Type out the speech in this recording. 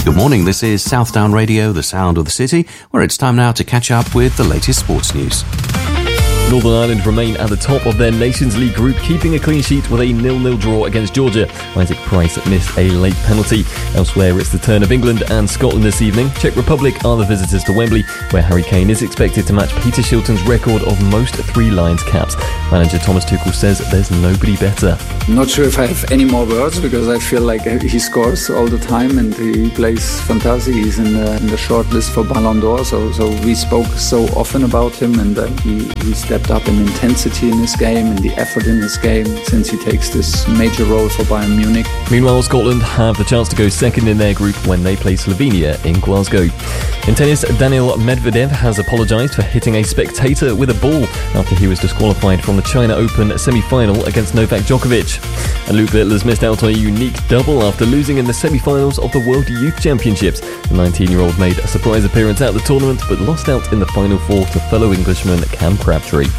Good morning, this is Southdown Radio, the sound of the city, where it's time now to catch up with the latest sports news. Northern Ireland remain at the top of their Nations League group, keeping a clean sheet with a 0-0 draw against Georgia. Isaac Price missed a late penalty. Elsewhere, it's the turn of England and Scotland this evening. Czech Republic are the visitors to Wembley, where Harry Kane is expected to match Peter Shilton's record of most Three Lions caps. Manager Thomas Tuchel says there's nobody better. I'm not sure if I have any more words, because I feel like he scores all the time and he plays fantastic. He's in the short list for Ballon d'Or, so we spoke so often about him, and he stepped up in intensity in his game and the effort in his game since he takes this major role for Bayern Munich. Meanwhile, Scotland have the chance to go second in their group when they play Slovenia in Glasgow. In tennis, Daniil Medvedev has apologised for hitting a spectator with a ball after he was disqualified from the China Open semi-final against Novak Djokovic. And Luke Littler's missed out on a unique double after losing in the semi-finals of the World Youth Championships. The 19-year-old made a surprise appearance at the tournament but lost out in the final four to fellow Englishman Cam Crabtree.